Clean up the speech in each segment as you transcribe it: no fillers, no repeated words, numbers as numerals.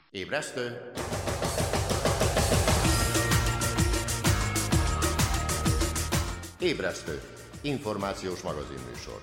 Ébresztő! Ébresztő! Információs magazinműsor.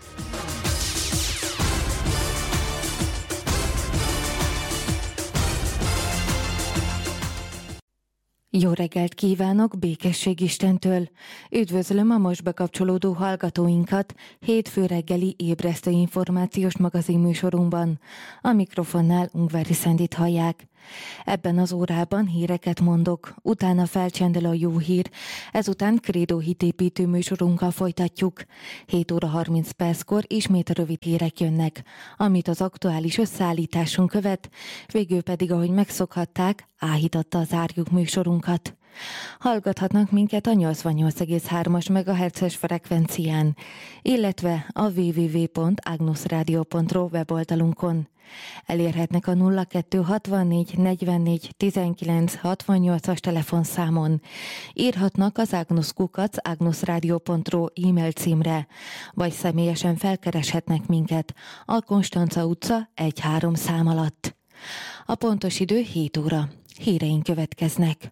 Jó reggelt kívánok, békesség Istentől! Üdvözlöm a most bekapcsolódó hallgatóinkat hétfő reggeli ébresztő információs magazinműsorunkban. A mikrofonnál Ungvári Szendit hallják. Ebben az órában híreket mondok, utána felcsendel a jó hír, ezután Krédó hitépítő műsorunkkal folytatjuk. 7 óra 30 perckor ismét rövid hírek jönnek, amit az aktuális összeállításunk követ, végül pedig, ahogy megszokhatták, áhítattal zárjuk műsorunkat. Hallgathatnak minket a 88,3-as MHz-es frekvencián, illetve a www.agnosradio.ru weboldalunkon. Elérhetnek a 0264 44 19 68-as telefonszámon. Írhatnak az agnosradio.ru e-mail címre, vagy személyesen felkereshetnek minket a Konstanca utca 1-3 szám alatt. A pontos idő 7 óra. Híreink következnek.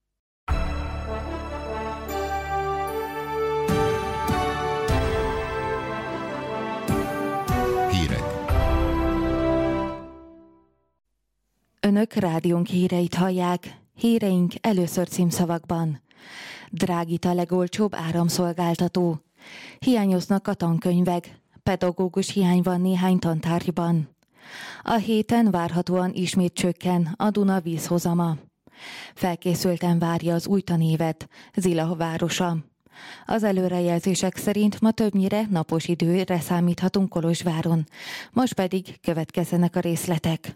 Önök rádiónk híreit hallják, híreink először címszavakban. Drágít a legolcsóbb áramszolgáltató. Hiányoznak a tankönyvek, pedagógus hiány van néhány tantárgyban. A héten várhatóan ismét csökken a Duna vízhozama. Felkészülten várja az új tanévet Zilah városa. Az előrejelzések szerint ma többnyire napos időre számíthatunk Kolozsváron. Most pedig következzenek a részletek.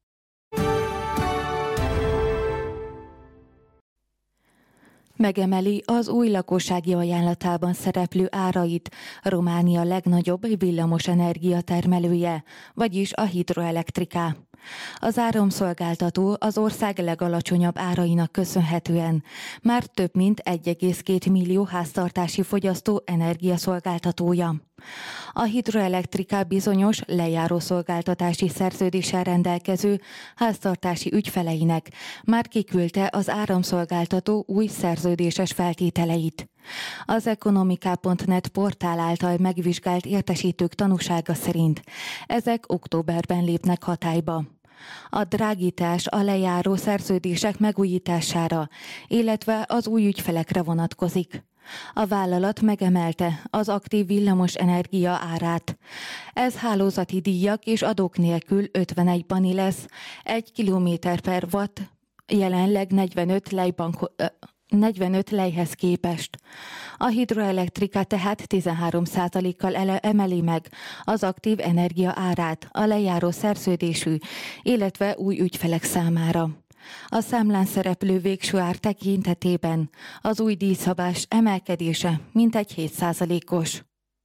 Megemeli az új lakossági ajánlatában szereplő árait Románia legnagyobb villamosenergia termelője, vagyis a Hidroelektrika. Az áramszolgáltató az ország legalacsonyabb árainak köszönhetően már több mint 1,2 millió háztartási fogyasztó energiaszolgáltatója. A Hidroelektrika bizonyos lejáró szolgáltatási szerződéssel rendelkező háztartási ügyfeleinek már kiküldte az áramszolgáltató új szerződéses feltételeit. Az Ekonomika.net portál által megvizsgált értesítők tanúsága szerint ezek októberben lépnek hatályba. A drágítás a lejáró szerződések megújítására, illetve az új ügyfelekre vonatkozik. A vállalat megemelte az aktív villamos energia árát. Ez hálózati díjak és adók nélkül 51 bani lesz, 1 km/watt jelenleg 45 lejhez képest. A Hidroelektrika tehát 13%-kal emeli meg az aktív energia árát a lejáró szerződésű, illetve új ügyfelek számára. A számlán szereplő végső ár tekintetében az új díjszabás emelkedése mintegy 7%-os.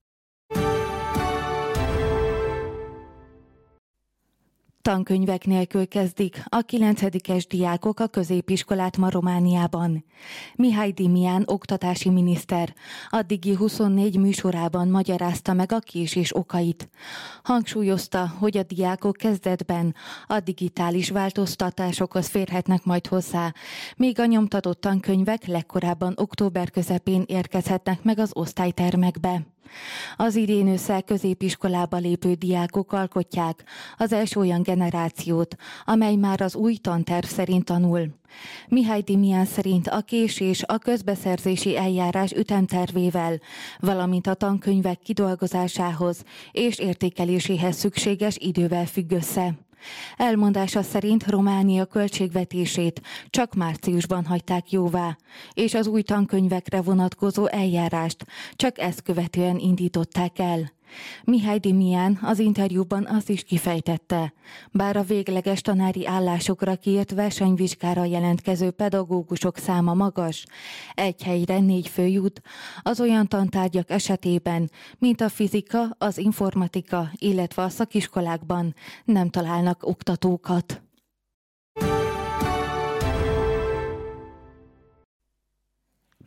Tankönyvek nélkül kezdik a 9-es diákok a középiskolát ma Romániában. Mihály Dimián oktatási miniszter a Digi 24 műsorában magyarázta meg a késés okait. Hangsúlyozta, hogy a diákok kezdetben a digitális változtatásokhoz férhetnek majd hozzá, míg a nyomtatott tankönyvek legkorábban október közepén érkezhetnek meg az osztálytermekbe. Az idén ősszel középiskolába lépő diákok alkotják az első olyan generációt, amely már az új tanterv szerint tanul. Mihály Dimián szerint a késés a közbeszerzési eljárás ütemtervével, valamint a tankönyvek kidolgozásához és értékeléséhez szükséges idővel függ össze. Elmondása szerint Románia költségvetését csak márciusban hagyták jóvá, és az új tankönyvekre vonatkozó eljárást csak ezt követően indították el. Mihály Dimián az interjúban azt is kifejtette, bár a végleges tanári állásokra kiírt versenyvizsgára jelentkező pedagógusok száma magas, egy helyre 4 fő jut, az olyan tantárgyak esetében, mint a fizika, az informatika, illetve a szakiskolákban nem találnak oktatókat.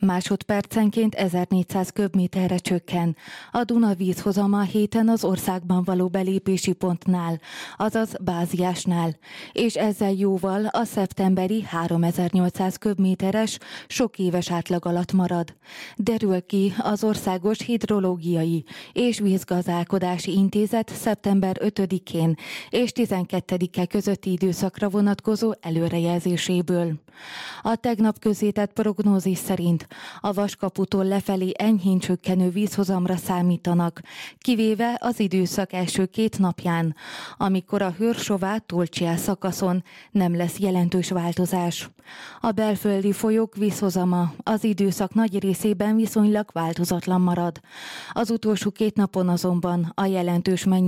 másodpercenként 1400 köbméterre csökken. A Duna vízhozama a héten az országban való belépési pontnál, azaz Báziásnál, és ezzel jóval a szeptemberi 3800 köbméteres sok éves átlag alatt marad. Derül ki az Országos Hidrológiai és Vízgazdálkodási Intézet szeptember 5-én és 12-e közötti időszakra vonatkozó előrejelzéséből. A tegnap közzétett prognózis szerint a Vaskaputól lefelé enyhén csökkenő vízhozamra számítanak, kivéve az időszak első 2 napján, amikor a Hőrsová-Tolcsea szakaszon nem lesz jelentős változás. A belföldi folyók vízhozama az időszak nagy részében viszonylag változatlan marad. Az utolsó 2 napon azonban a jelentős